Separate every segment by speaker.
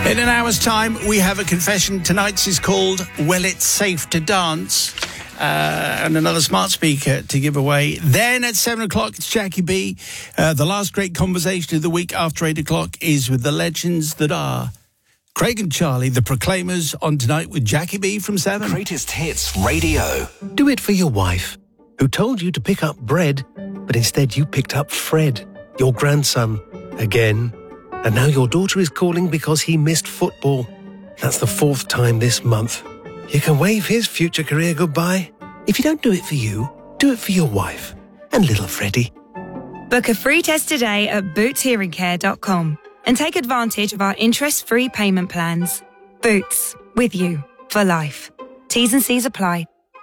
Speaker 1: In an hour's time, we have a confession. Tonight's is called Well, It's Safe to Dance. And another smart speaker to give away. Then at 7 o'clock, it's Jackie B. The last great conversation of the week after 8 o'clock is with the legends that are Craig and Charlie, the Proclaimers, on Tonight with Jackie B from 7.
Speaker 2: Greatest Hits Radio.
Speaker 3: Do it for your wife, who told you to pick up bread, but instead you picked up Fred, your grandson, again. And now your daughter is calling because he missed football. That's the 4th time this month. You can wave his future career goodbye. If you don't do it for you, do it for your wife and little Freddie.
Speaker 4: Book a free test today at bootshearingcare.com and take advantage of our interest-free payment plans. Boots, with you for life. T's and C's apply.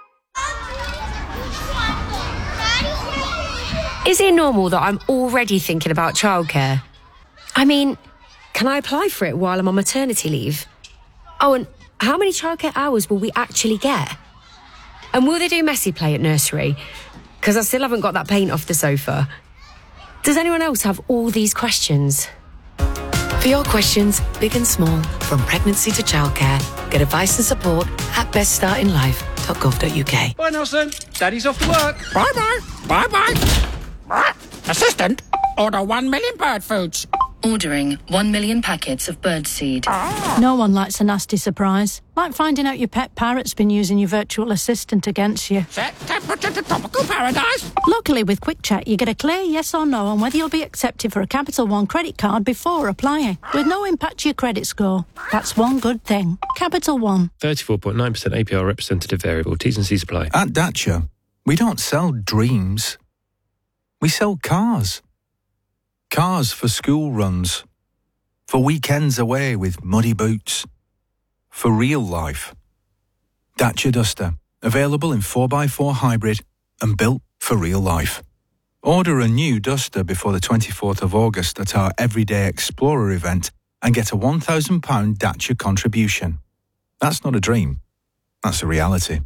Speaker 5: Is it normal that I'm already thinking about childcare? I mean, can I apply for it while I'm on maternity leave? Oh, and how many childcare hours will we actually get? And will they do messy play at nursery? Because I still haven't got that paint off the sofa. Does anyone else have all these questions? For your questions, big and small, from pregnancy to childcare, get advice and support at beststartinlife.gov.uk.
Speaker 6: Bye, Nelson. Daddy's off to work.
Speaker 7: Bye-bye. Bye-bye. Assistant, order 1 million bird foods.
Speaker 8: Ordering 1 million packets of birdseed.
Speaker 9: No one likes a nasty surprise. Like finding out your pet parrot's been using your virtual assistant against you.
Speaker 7: Set temperature to tropical paradise.
Speaker 9: Luckily, with Quick Check, you get a clear yes or no on whether you'll be accepted for a Capital One credit card before applying, with no impact to your credit score. That's one good thing. Capital One.
Speaker 10: 34.9% APR representative variable. T's and C's apply.
Speaker 11: At Dacia, we don't sell dreams. We sell cars. Cars for school runs, for weekends away with muddy boots, for real life. Dacia Duster, available in 4x4 hybrid and built for real life. Order a new Duster before the 24th of August at our Everyday Explorer event and get a £1,000 Dacia contribution. That's not a dream, that's a reality.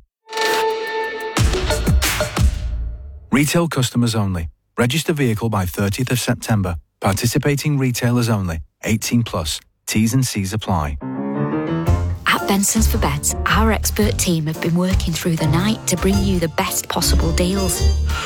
Speaker 11: Retail customers only. Register vehicle by 30th of September. Participating retailers only. 18 plus. T's and C's apply.
Speaker 12: At Benson's for Beds, our expert team have been working through the night to bring you the best possible deals.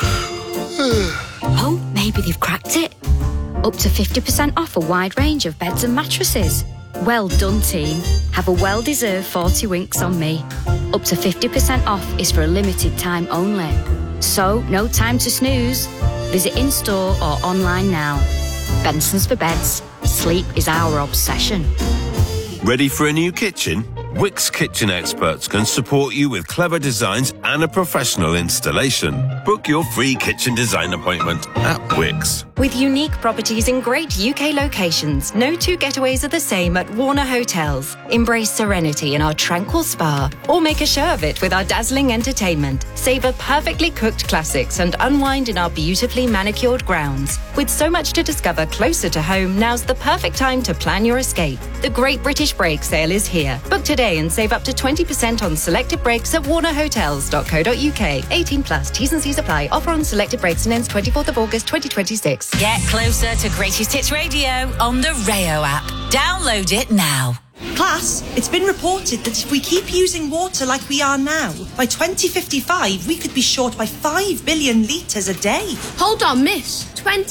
Speaker 12: Oh, maybe they've cracked it. Up to 50% off a wide range of beds and mattresses. Well done, team. Have a well-deserved 40 winks on me. Up to 50% off is for a limited time only. So, no time to snooze. Visit in-store or online now. Benson's for Beds. Sleep is our obsession.
Speaker 13: Ready for a new kitchen? Wickes Kitchen Experts can support you with clever designs and a professional installation. Book your free kitchen design appointment at Wickes.
Speaker 14: With unique properties in great UK locations, no two getaways are the same at Warner Hotels. Embrace serenity in our tranquil spa, or make a show of it with our dazzling entertainment. Savor perfectly cooked classics and unwind in our beautifully manicured grounds. With so much to discover closer to home, now's the perfect time to plan your escape. The Great British Break Sale is here. Book today and save up to 20% on selected breaks at warnerhotels.co.uk. 18 plus. T's and C's apply. Offer on selected breaks and ends 24th of August 2026.
Speaker 15: Get closer to Greatest Hits Radio on the Rayo app. Download it now.
Speaker 16: Class, it's been reported that if we keep using water like we are now, by 2055 we could be short by 5 billion litres a day.
Speaker 17: Hold on, miss.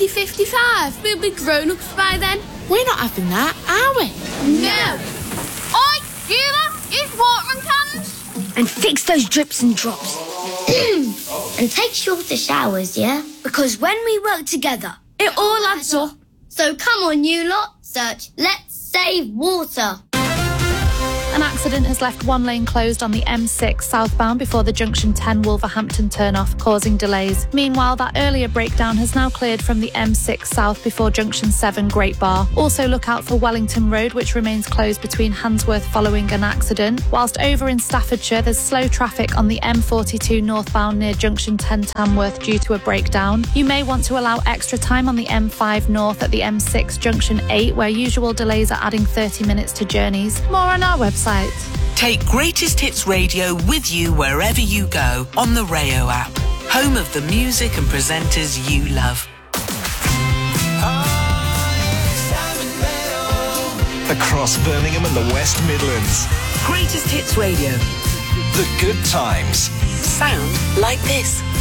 Speaker 17: 2055? We'll be grown-ups by then. We're not having that, are we? No. Oi, Sheila, use watering cans.
Speaker 18: And fix those drips and drops. And take shorter showers, yeah? Because when we work together,
Speaker 17: it all adds up.
Speaker 18: So come on, you lot, search Let's Save Water.
Speaker 19: An accident has left one lane closed on the M6 southbound before the Junction 10 Wolverhampton turn-off, causing delays. Meanwhile, that earlier breakdown has now cleared from the M6 south before Junction 7 Great Bar. Also look out for Wellington Road, which remains closed between Handsworth following an accident. Whilst over in Staffordshire, there's slow traffic on the M42 northbound near Junction 10 Tamworth due to a breakdown. You may want to allow extra time on the M5 north at the M6 Junction 8, where usual delays are adding 30 minutes to journeys. More on our website.
Speaker 15: Take Greatest Hits Radio with you wherever you go on the Rayo app. Home of the music and presenters you love.
Speaker 2: across Birmingham and the West Midlands.
Speaker 15: Greatest Hits Radio.
Speaker 2: The good times.
Speaker 15: Sound like this.